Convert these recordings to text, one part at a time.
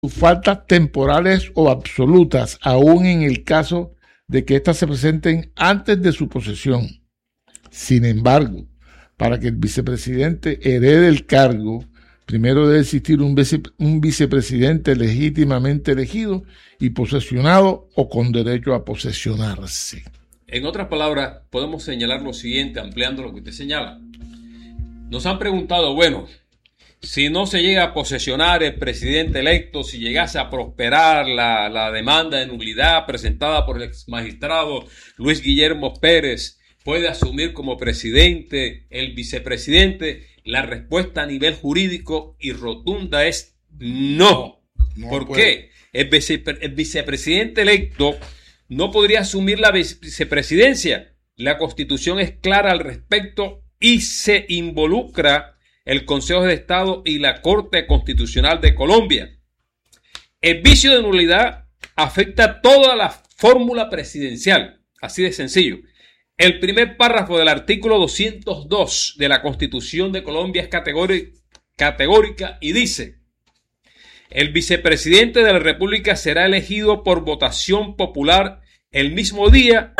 sus faltas temporales o absolutas, aun en el caso de que éstas se presenten antes de su posesión. Sin embargo, para que el vicepresidente herede el cargo, primero debe existir un vicepresidente legítimamente elegido y posesionado o con derecho a posesionarse. En otras palabras, podemos señalar lo siguiente, ampliando lo que usted señala. Nos han preguntado, bueno, si no se llega a posesionar el presidente electo, si llegase a prosperar la demanda de nulidad presentada por el exmagistrado Luis Guillermo Pérez, ¿puede asumir como presidente el vicepresidente? La respuesta a nivel jurídico y rotunda es no. ¿Por qué? El vicepresidente electo no podría asumir la vicepresidencia. La Constitución es clara al respecto y se involucra el Consejo de Estado y la Corte Constitucional de Colombia. El vicio de nulidad afecta toda la fórmula presidencial, así de sencillo. El primer párrafo del artículo 202 de la Constitución de Colombia es categórica y dice: el vicepresidente de la República será elegido por votación popular el mismo día,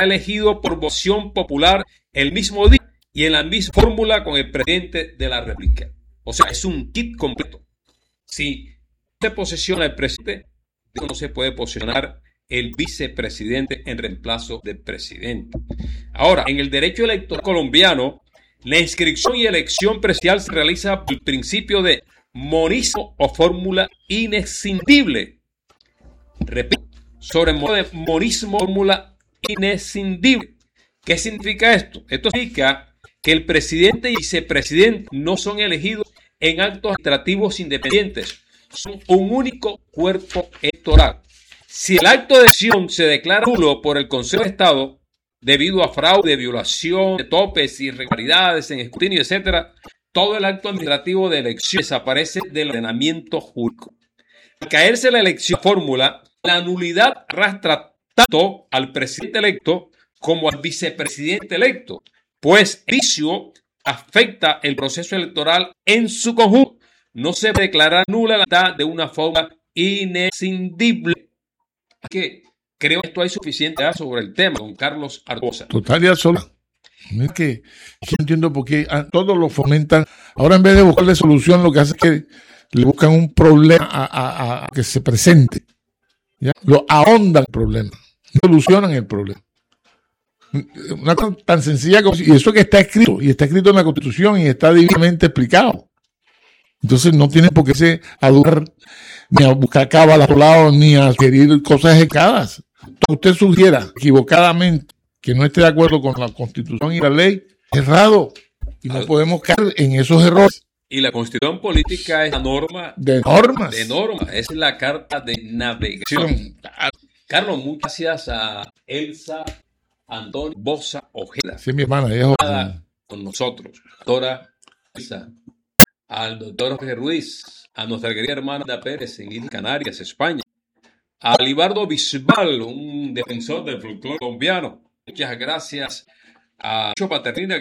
y en la misma fórmula con el presidente de la República. O sea, es un kit completo. Si se posesiona el presidente, no se puede posesionar el vicepresidente en reemplazo del presidente. Ahora, en el derecho electoral colombiano, la inscripción y elección presidencial se realiza por el principio de monismo o fórmula inescindible. Repito, sobre el modo de monismo, fórmula inescindible. ¿Qué significa esto? Esto significa que el presidente y vicepresidente no son elegidos en actos administrativos independientes, son un único cuerpo electoral. Si el acto de elección se declara nulo por el Consejo de Estado debido a fraude, violación de topes, irregularidades en escrutinio, etc., todo el acto administrativo de elección desaparece del ordenamiento jurídico. Al caerse la elección fórmula, la nulidad arrastra tanto al presidente electo como al vicepresidente electo, pues el vicio afecta el proceso electoral en su conjunto. No se puede declarar nula la nulidad de una forma inescindible. Así que creo que esto hay suficiente sobre el tema, don Carlos Arbosa. Total y absoluta. Es que yo entiendo por qué todos lo fomentan. Ahora, en vez de buscarle solución, lo que hace es que le buscan un problema a que se presente. ¿Ya? Lo ahondan el problema, no solucionan el problema. Una cosa tan sencilla como, y eso que está escrito, y está escrito en la Constitución y está divinamente explicado. Entonces no tiene por qué se adular ni a buscar cábalas a otro lado, ni a sugerir cosas equivocadas. Usted sugiera equivocadamente que no esté de acuerdo con la Constitución y la ley, errado. Y no podemos caer en esos errores. Y la Constitución política es la norma de normas. Es la carta de navegación. Carlos, muchas gracias a Elsa Antonio Bosa Ojeda. Sí, mi hermana, ella con nosotros. Doctora Elsa, al doctor Jorge Ruiz, a nuestra querida hermana Ana Pérez en Islas Canarias, España. A Libardo Bisbal, un defensor del folclore colombiano. Muchas gracias a Chucho Paternina,